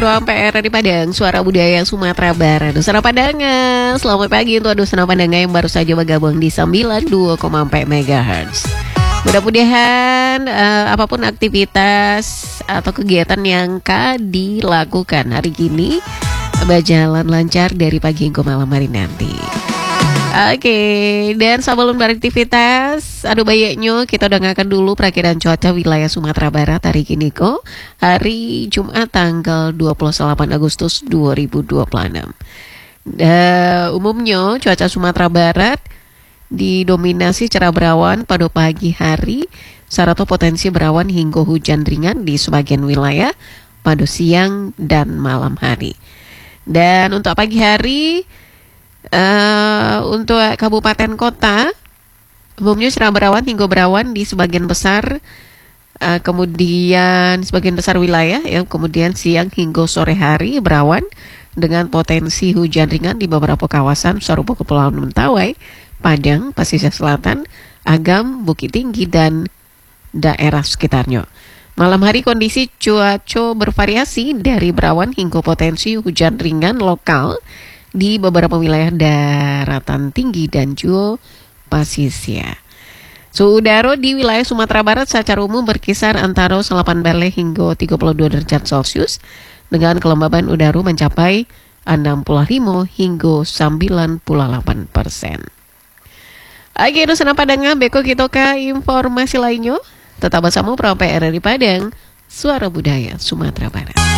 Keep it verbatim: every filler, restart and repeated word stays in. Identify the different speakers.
Speaker 1: From P R di Padang, Suara Budaya Sumatera Barat. Dusana Padangan, selamat pagi untuk Dusana Padangan yang baru saja bergabung di sembilan puluh dua koma empat megahertz. Mudah-mudahan uh, apapun aktivitas atau kegiatan yang Kak dilakukan hari ini berjalan lancar dari pagi hingga malam hari nanti. Oke, okay. Dan sebelum beraktivitas, aduh bayaknya kita dengarkan dulu perakiran cuaca wilayah Sumatera Barat hari ini kok. Hari Jumat tanggal dua puluh delapan Agustus dua ribu dua puluh enam. Uh, umumnya cuaca Sumatera Barat didominasi cerah berawan pada pagi hari, serta potensi berawan hingga hujan ringan di sebagian wilayah pada siang dan malam hari. Dan untuk pagi hari, Uh, untuk kabupaten kota umumnya cerah berawan hingga berawan di sebagian besar, uh, kemudian sebagian besar wilayah ya, kemudian siang hingga sore hari berawan dengan potensi hujan ringan di beberapa kawasan serupa Kepulauan Mentawai, Padang, Pesisir Selatan, Agam, Bukit Tinggi dan daerah sekitarnya. Malam hari kondisi cuaca bervariasi dari berawan hingga potensi hujan ringan lokal di beberapa wilayah daratan tinggi dan juga pasisir. Suhu udara di wilayah Sumatera Barat secara umum berkisar antara delapan belas hingga tiga puluh dua derajat Celcius dengan kelembaban udara mencapai enam puluh lima hingga sembilan puluh delapan persen. Oke, Dusana Padangan, beko kita ke informasi lainnya. Tetap bersama Pro P R di Padang, Suara Budaya Sumatera Barat.